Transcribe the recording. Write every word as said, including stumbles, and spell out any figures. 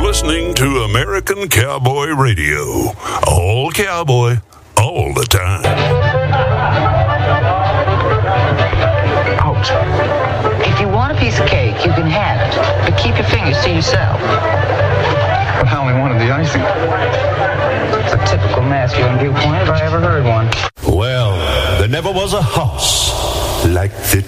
listening to American Cowboy Radio. All cowboy, all the time. Out. If you want a piece of cake, you can have it, but keep your fingers to yourself. But I only wanted the icing. It's a typical masculine viewpoint if I ever heard one. Well, there never was a house like the